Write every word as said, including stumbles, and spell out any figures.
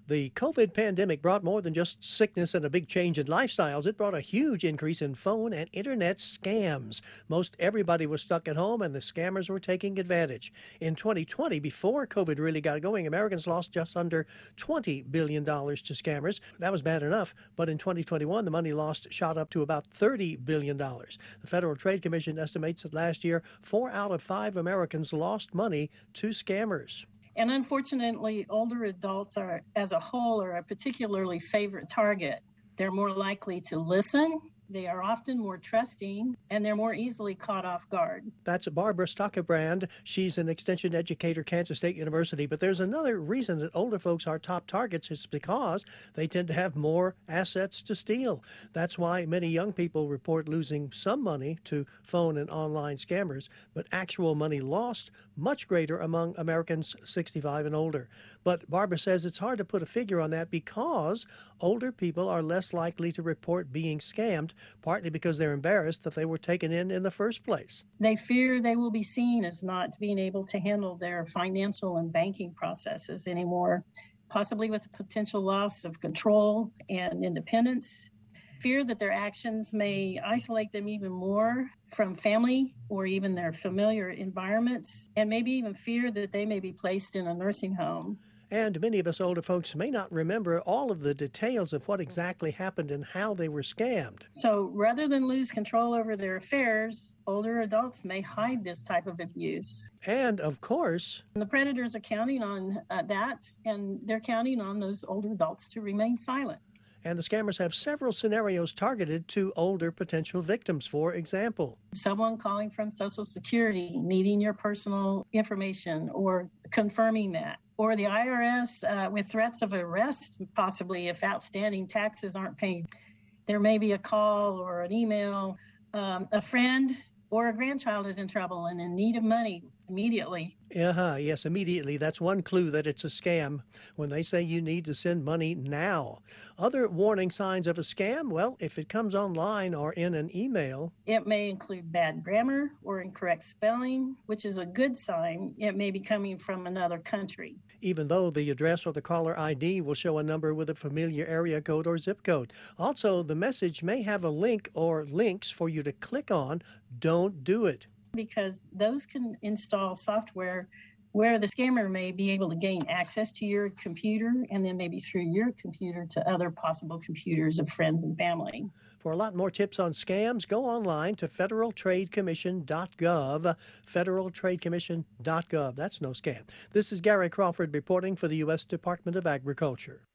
The COVID pandemic brought more than just sickness and a big change in lifestyles. It brought a huge increase in phone and internet scams. Most everybody was stuck at home and the scammers were taking advantage. In twenty twenty, before COVID really got going, Americans lost just under twenty billion dollars to scammers. That was bad enough, but in twenty twenty-one, the money lost shot up to about thirty billion dollars. The Federal Trade Commission estimates that last year, four out of five Americans lost money to scammers. And unfortunately, older adults are, as a whole, are a particularly favorite target. They're more likely to listen. They are often more trusting, and they're more easily caught off guard. That's Barbara Stockebrand. She's an extension educator, Kansas State University. But there's another reason that older folks are top targets. It's because they tend to have more assets to steal. That's why many young people report losing some money to phone and online scammers, but actual money lost much greater among Americans sixty-five and older. But Barbara says it's hard to put a figure on that because older people are less likely to report being scammed, partly because they're embarrassed that they were taken in in the first place. They fear they will be seen as not being able to handle their financial and banking processes anymore, possibly with a potential loss of control and independence. Fear that their actions may isolate them even more from family or even their familiar environments, and maybe even fear that they may be placed in a nursing home. And many of us older folks may not remember all of the details of what exactly happened and how they were scammed. So rather than lose control over their affairs, older adults may hide this type of abuse. And of course, And the predators are counting on uh, that, and they're counting on those older adults to remain silent. and the scammers have several scenarios targeted to older potential victims. For example, Someone calling from Social Security needing your personal information or confirming that. Or the I R S uh, with threats of arrest, possibly if outstanding taxes aren't paid. There may be a call or an email. Um, a friend or a grandchild is in trouble and in need of money immediately. uh-huh, yes, immediately. That's one clue that it's a scam when they say you need to send money now. Other warning signs of a scam, well, if it comes online or in an email. It may include bad grammar or incorrect spelling, which is a good sign. It may be coming from another country. Even though the address or the caller I D will show a number with a familiar area code or zip code. Also, the message may have a link or links for you to click on. Don't do it. Because those can install software where the scammer may be able to gain access to your computer and then maybe through your computer to other possible computers of friends and family. For a lot more tips on scams, go online to federal trade commission dot gov, federal trade commission dot gov. That's no scam. This is Gary Crawford reporting for the U S Department of Agriculture.